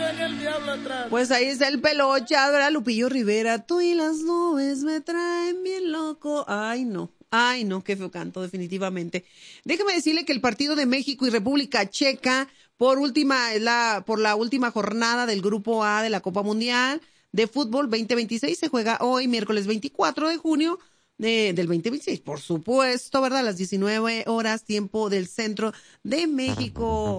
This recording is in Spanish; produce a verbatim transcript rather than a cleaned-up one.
venía el diablo atrás. Pues ahí está el pelocha, ¿verdad? Lupillo Rivera. Tú y las nubes me traen bien loco. Ay, no. Ay, no, qué feo canto, definitivamente. Déjeme decirle que el partido de México y República Checa, por última, la, por la última jornada del Grupo A de la Copa Mundial de Fútbol veinte veintiséis, se juega hoy, miércoles veinticuatro de junio de, del veinte veintiséis, por supuesto, ¿verdad? A las diecinueve horas, tiempo del centro de México.